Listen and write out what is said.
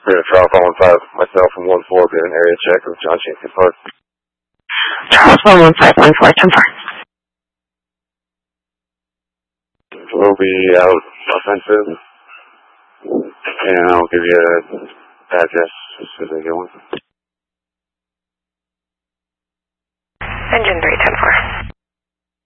We're going to Charles 115, myself from 14, doing an area check of John Shanklin Park. Charles 115, 14, 10-4. We'll be out offensive, and I'll give you an address as soon as I get one. Engine 3, 10-4.